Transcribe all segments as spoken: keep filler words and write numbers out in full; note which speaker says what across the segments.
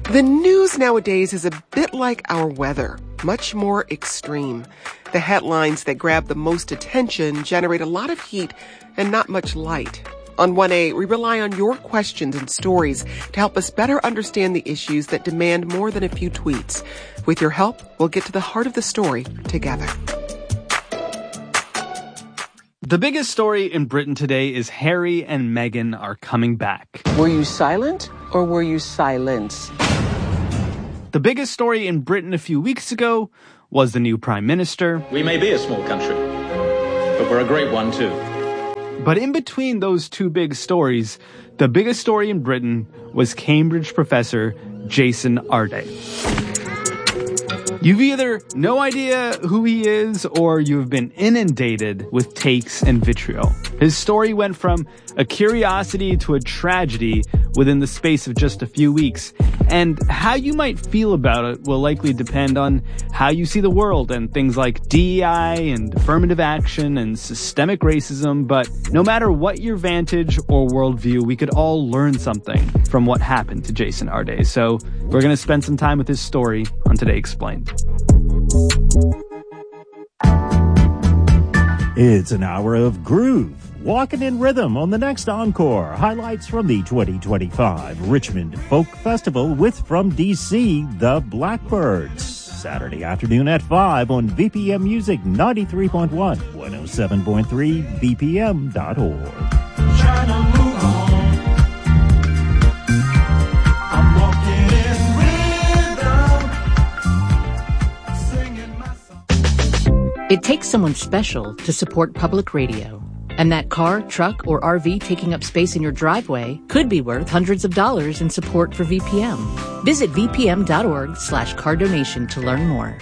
Speaker 1: The news nowadays is a bit like our weather, much more extreme. The headlines that grab the most attention generate a lot of heat and not much light. On one A, we rely on your questions and stories to help us better understand the issues that demand more than a few tweets. With your help, we'll get to the heart of the story together.
Speaker 2: The biggest story in Britain today is Harry and Meghan are coming back.
Speaker 1: Were you silent or were you silenced?
Speaker 2: The biggest story in Britain a few weeks ago was the new Prime Minister.
Speaker 3: We may be a small country, but we're a great one too.
Speaker 2: But in between those two big stories, the biggest story in Britain was Cambridge professor Jason Arde. You've either no idea who he is or you've been inundated with takes and vitriol. His story went from a curiosity to a tragedy within the space of just a few weeks. And how you might feel about it will likely depend on how you see the world and things like D E I and affirmative action and systemic racism. But no matter what your vantage or worldview, we could all learn something from what happened to Jason Arde. So we're going to spend some time with his story on Today Explained.
Speaker 4: It's an hour of groove, walking in rhythm on the next Encore. Highlights from the twenty twenty-five Richmond Folk Festival with, from D C, the Blackbirds. Saturday afternoon at five on V P M Music ninety-three point one, one oh seven point three, V P M dot org.
Speaker 5: Trying to move on. I'm walking in rhythm, singing my song.
Speaker 6: It takes someone special to support public radio. And that car, truck, or R V taking up space in your driveway could be worth hundreds of dollars in support for V P M. Visit V P M dot org slash car donation to learn more.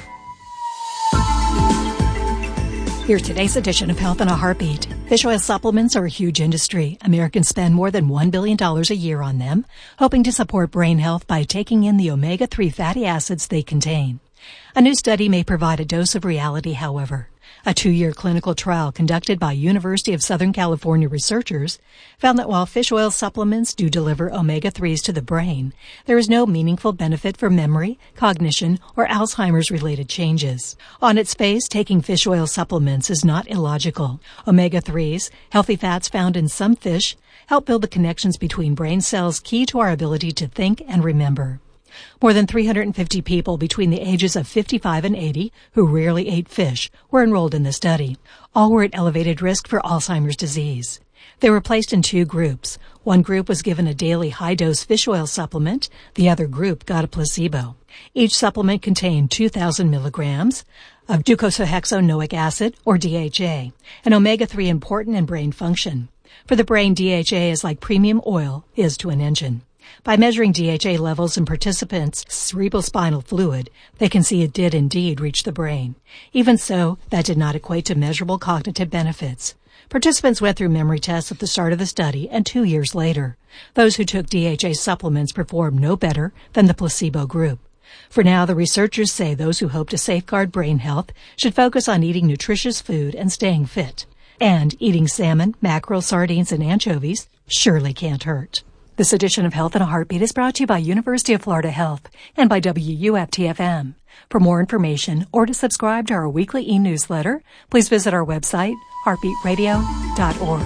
Speaker 7: Here's today's edition of Health in a Heartbeat. Fish oil supplements are a huge industry. Americans spend more than one billion dollars a year on them, hoping to support brain health by taking in the omega three fatty acids they contain. A new study may provide a dose of reality, however. A two-year clinical trial conducted by University of Southern California researchers found that while fish oil supplements do deliver omega threes to the brain, there is no meaningful benefit for memory, cognition, or Alzheimer's-related changes. On its face, taking fish oil supplements is not illogical. omega threes, healthy fats found in some fish, help build the connections between brain cells key to our ability to think and remember. More than three hundred fifty people between the ages of fifty-five and eighty who rarely ate fish were enrolled in the study. All were at elevated risk for Alzheimer's disease. They were placed in two groups. One group was given a daily high-dose fish oil supplement. The other group got a placebo. Each supplement contained two thousand milligrams of docosahexaenoic acid, or D H A, an omega three important in brain function. For the brain, D H A is like premium oil is to an engine. By measuring D H A levels in participants' cerebrospinal fluid, they can see it did indeed reach the brain. Even so, that did not equate to measurable cognitive benefits. Participants went through memory tests at the start of the study and two years later. Those who took D H A supplements performed no better than the placebo group. For now, the researchers say those who hope to safeguard brain health should focus on eating nutritious food and staying fit. And eating salmon, mackerel, sardines, and anchovies surely can't hurt. This edition of Health in a Heartbeat is brought to you by University of Florida Health and by W U F T F M. For more information or to subscribe to our weekly e-newsletter, please visit our website, heartbeat radio dot org.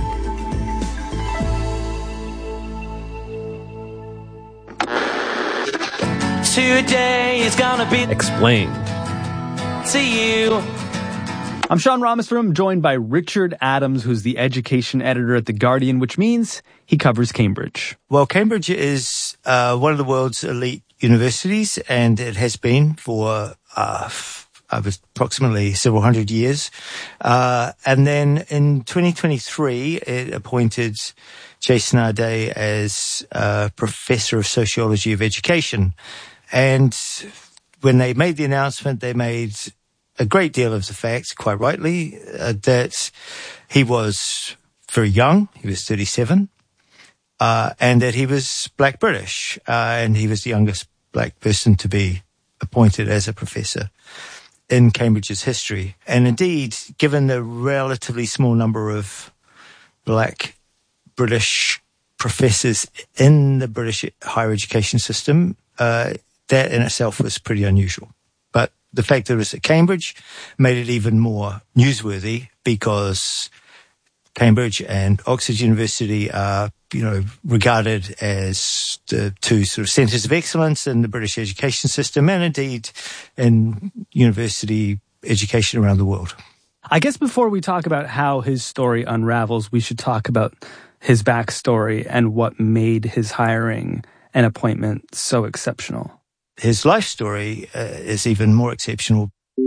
Speaker 5: Today is gonna be
Speaker 2: Explained.
Speaker 5: See you.
Speaker 2: I'm Sean Rameswaram, joined by Richard Adams, who's the education editor at The Guardian, which means he covers Cambridge.
Speaker 8: Well, Cambridge is uh, one of the world's elite universities, and it has been for uh, over approximately several hundred years. Uh, and then in twenty twenty-three, it appointed Jason Arde as uh, Professor of Sociology of Education. And when they made the announcement, they made a great deal of the fact, quite rightly, uh, that he was very young. He was thirty-seven. Uh, and that he was black British, uh, and he was the youngest black person to be appointed as a professor in Cambridge's history. And indeed, given the relatively small number of black British professors in the British higher education system, uh, that in itself was pretty unusual. But the fact that it was at Cambridge made it even more newsworthy, because Cambridge and Oxford University are, you know, regarded as the two sort of centres of excellence in the British education system, and indeed in university education around the world.
Speaker 2: I guess before we talk about how his story unravels, we should talk about his backstory and what made his hiring and appointment so exceptional.
Speaker 8: His life story uh, is even more exceptional.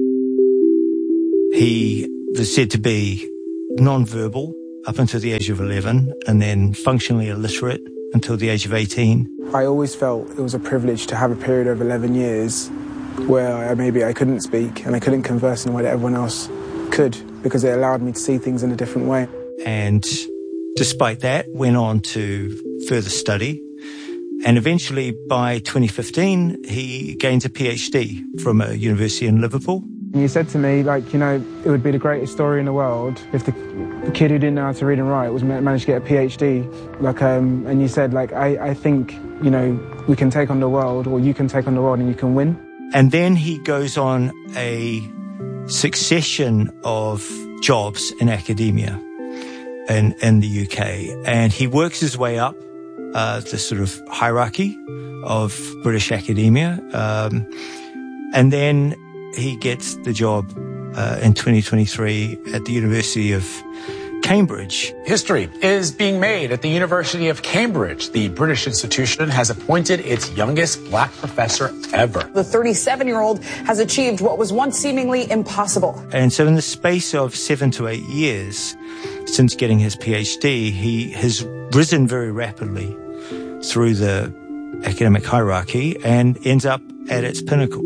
Speaker 8: He was said to be non-verbal up until the age of eleven, and then functionally illiterate until the age of eighteen.
Speaker 9: I always felt it was a privilege to have a period of eleven years where I, maybe I couldn't speak and I couldn't converse in a way that everyone else could, because it allowed me to see things in a different way.
Speaker 8: And despite that, went on to further study. And eventually, by twenty fifteen, he gains a PhD from a university in Liverpool.
Speaker 9: And you said to me, like, you know, it would be the greatest story in the world if the, the kid who didn't know how to read and write was managed to get a PhD. Like, um, and you said, like, I, I think, you know, we can take on the world, or you can take on the world and you can win.
Speaker 8: And then he goes on a succession of jobs in academia in, in the U K. And he works his way up uh, the sort of hierarchy of British academia. Um, and then he gets the job uh, in twenty twenty-three at the University of Cambridge.
Speaker 10: History is being made at the University of Cambridge. The British institution has appointed its youngest black professor ever.
Speaker 11: The thirty-seven-year-old has achieved what was once seemingly impossible.
Speaker 8: And so in the space of seven to eight years since getting his PhD, he has risen very rapidly through the academic hierarchy and ends up at its pinnacle.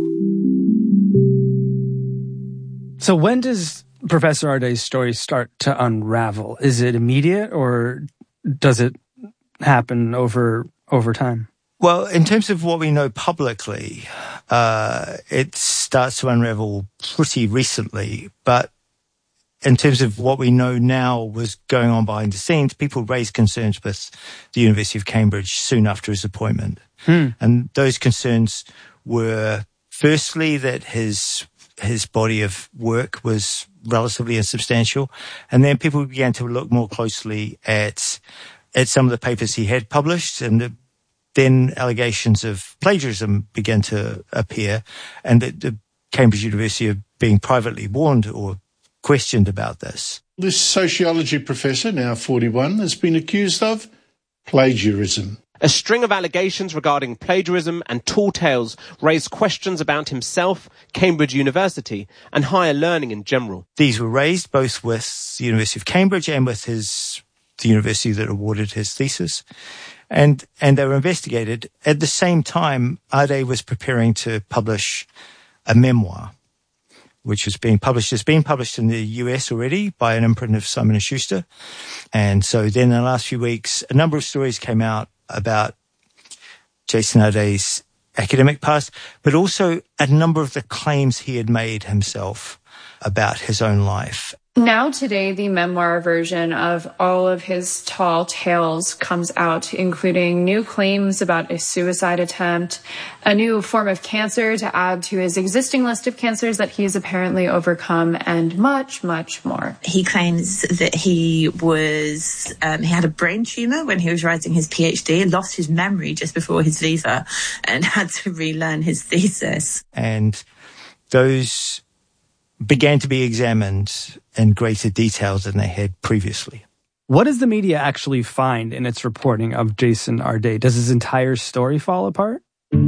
Speaker 2: So when does Professor Arday's story start to unravel? Is it immediate, or does it happen over over time?
Speaker 8: Well, in terms of what we know publicly, uh, it starts to unravel pretty recently. But in terms of what we know now was going on behind the scenes, people raised concerns with the University of Cambridge soon after his appointment.
Speaker 2: Hmm.
Speaker 8: And those concerns were, firstly, that his his body of work was relatively insubstantial. And then people began to look more closely at at some of the papers he had published, and the, then allegations of plagiarism began to appear, and that the Cambridge University of being privately warned or questioned about this.
Speaker 12: This sociology professor, now forty-one, has been accused of plagiarism.
Speaker 13: A string of allegations regarding plagiarism and tall tales raised questions about himself, Cambridge University, and higher learning in general.
Speaker 8: These were raised both with the University of Cambridge and with his the university that awarded his thesis. And and they were investigated. At the same time, Arday was preparing to publish a memoir, which was being published. It's been published in the U S already by an imprint of Simon and Schuster. And so then in the last few weeks, a number of stories came out about Jason Arday's academic past, but also a number of the claims he had made himself about his own life.
Speaker 14: Now today, the memoir version of all of his tall tales comes out, including new claims about a suicide attempt, a new form of cancer to add to his existing list of cancers that he's apparently overcome, and much, much more.
Speaker 15: He claims that he was, um, he had a brain tumor when he was writing his PhD, lost his memory just before his visa, and had to relearn his thesis.
Speaker 8: And those began to be examined in greater detail than they had previously.
Speaker 2: What does the media actually find in its reporting of Jason Arday? Does his entire story fall apart?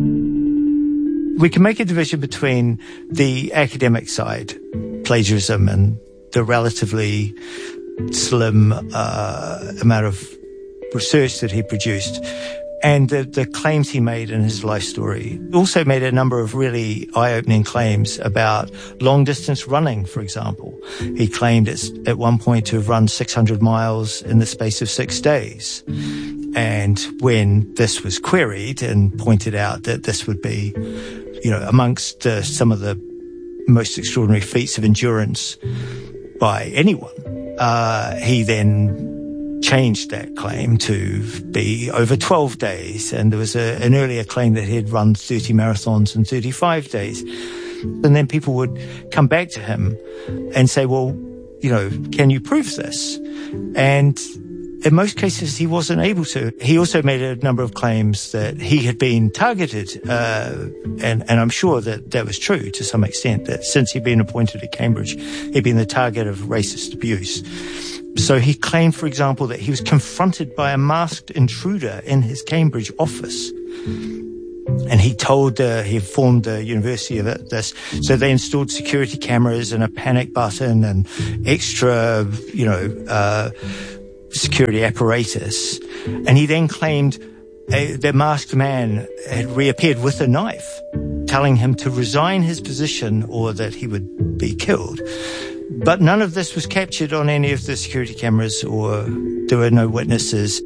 Speaker 8: We can make a division between the academic side, plagiarism, and the relatively slim uh, amount of research that he produced, and the, the claims he made in his life story. He also made a number of really eye-opening claims about long-distance running, for example. He claimed it's, at one point to have run six hundred miles in the space of six days. And when this was queried and pointed out that this would be, you know, amongst uh, some of the most extraordinary feats of endurance by anyone, uh, he then changed that claim to be over twelve days. And there was a, an earlier claim that he'd run thirty marathons in thirty-five days. And then people would come back to him and say, well, you know, can you prove this? And in most cases, he wasn't able to. He also made a number of claims that he had been targeted, uh, and, and I'm sure that that was true to some extent, that since he'd been appointed at Cambridge, he'd been the target of racist abuse. So he claimed, for example, that he was confronted by a masked intruder in his Cambridge office. And he told, uh, he informed the university of it, this. So they installed security cameras and a panic button and extra, you know, uh, security apparatus. And he then claimed a, the masked man had reappeared with a knife, telling him to resign his position or that he would be killed. But none of this was captured on any of the security cameras, or there were no witnesses.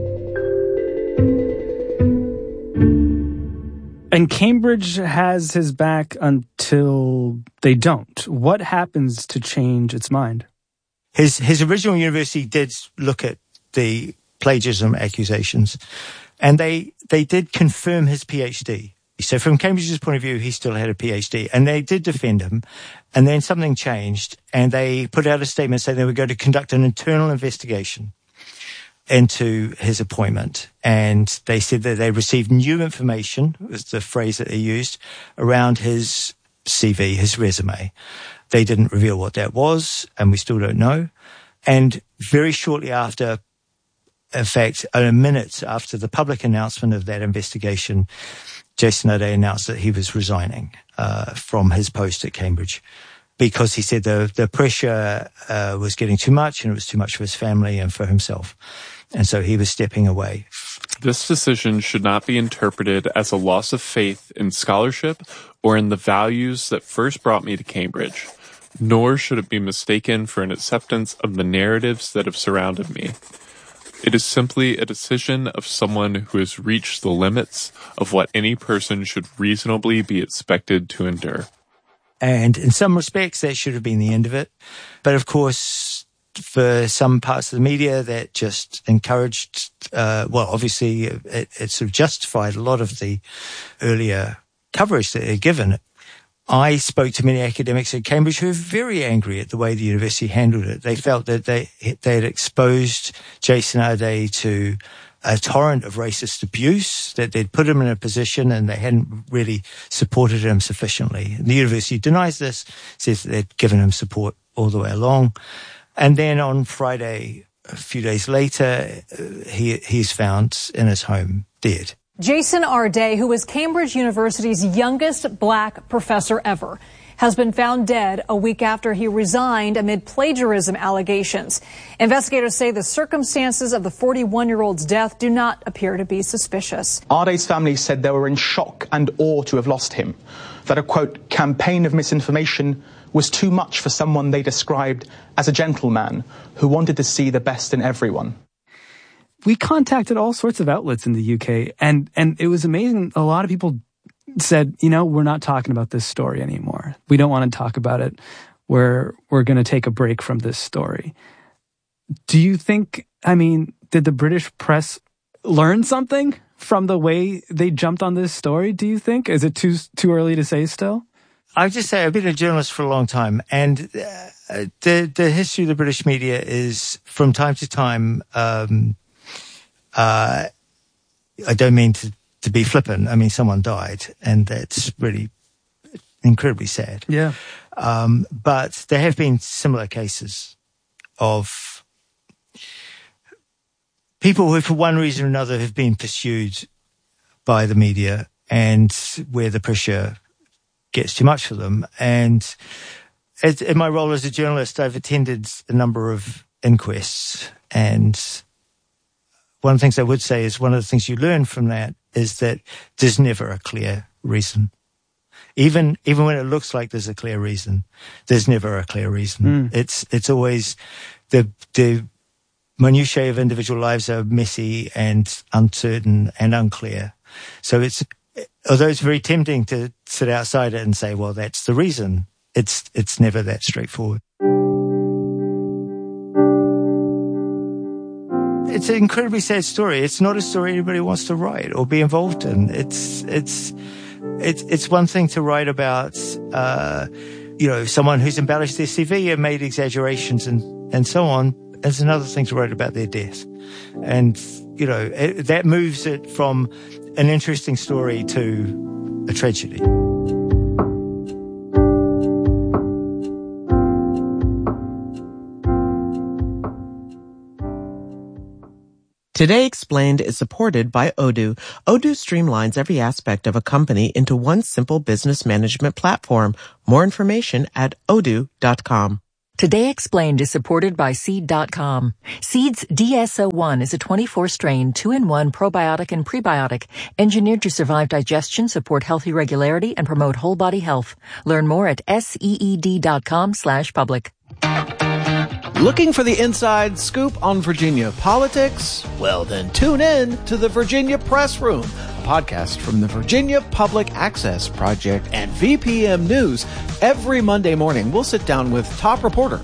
Speaker 2: And Cambridge has his back until they don't. What happens to change its mind?
Speaker 8: His his original university did look at the plagiarism accusations, and they they did confirm his PhD. So from Cambridge's point of view, he still had a PhD, and they did defend him. And then something changed, and they put out a statement saying they were going to conduct an internal investigation into his appointment. And they said that they received new information, was the phrase that they used, around his C V, his resume. They didn't reveal what that was, and we still don't know. And very shortly after, in fact, a minute after the public announcement of that investigation, Jason O'Dea announced that he was resigning uh, from his post at Cambridge because he said the, the pressure uh, was getting too much, and it was too much for his family and for himself. And so he was stepping away.
Speaker 16: This decision should not be interpreted as a loss of faith in scholarship or in the values that first brought me to Cambridge, nor should it be mistaken for an acceptance of the narratives that have surrounded me. It is simply a decision of someone who has reached the limits of what any person should reasonably be expected to endure.
Speaker 8: And in some respects, that should have been the end of it. But of course, for some parts of the media, that just encouraged, uh, well, obviously, it, it sort of justified a lot of the earlier coverage that they'd given. I spoke to many academics at Cambridge who were very angry at the way the university handled it. They felt that they they had exposed Jason O'Dea to a torrent of racist abuse, that they'd put him in a position and they hadn't really supported him sufficiently. The university denies this, says that they'd given him support all the way along. And then on Friday, a few days later, he he's found in his home dead.
Speaker 17: Jason O'Dea, who was Cambridge University's youngest black professor ever, has been found dead a week after he resigned amid plagiarism allegations. Investigators say the circumstances of the forty-one-year-old's death do not appear to be suspicious.
Speaker 18: O'Dea's family said they were in shock and awe to have lost him, that a, quote, campaign of misinformation was too much for someone they described as a gentleman who wanted to see the best in everyone.
Speaker 2: We contacted all sorts of outlets in the U K, and, and it was amazing. A lot of people said, you know, we're not talking about this story anymore. We don't want to talk about it. We're, we're going to take a break from this story. Do you think, I mean, did the British press learn something from the way they jumped on this story, do you think? Is it too, too early to say still?
Speaker 8: I would just say I've been a journalist for a long time, and uh, the, the history of the British media is from time to time, um, Uh, I don't mean to, to be flippant. I mean, someone died, and that's really incredibly sad.
Speaker 2: Yeah.
Speaker 8: Um, but there have been similar cases of people who, for one reason or another, have been pursued by the media, and where the pressure gets too much for them. And as, in my role as a journalist, I've attended a number of inquests, and one of the things I would say is one of the things you learn from that is that there's never a clear reason. Even even when it looks like there's a clear reason, there's never a clear reason. Mm. It's it's always the the minutiae of individual lives are messy and uncertain and unclear. So it's although it's very tempting to sit outside it and say, well, that's the reason. It's it's never that straightforward. it's an incredibly sad story. It's not a story anybody wants to write or be involved in. It's, it's, it's, it's one thing to write about, uh, you know, someone who's embellished their C V and made exaggerations and, and so on. It's another thing to write about their death. And, you know, it, that moves it from an interesting story to a tragedy.
Speaker 19: Today Explained is supported by Odoo. Odoo streamlines every aspect of a company into one simple business management platform. More information at odoo dot com.
Speaker 20: Today Explained is supported by Seed dot com. Seed's D S O one is a twenty-four strain, two in one probiotic and prebiotic, engineered to survive digestion, support healthy regularity, and promote whole body health. Learn more at seed dot com slash public.
Speaker 21: Looking for the inside scoop on Virginia politics? Well, then tune in to the Virginia Press Room, a podcast from the Virginia Public Access Project and V P M News. Every Monday morning, we'll sit down with top reporter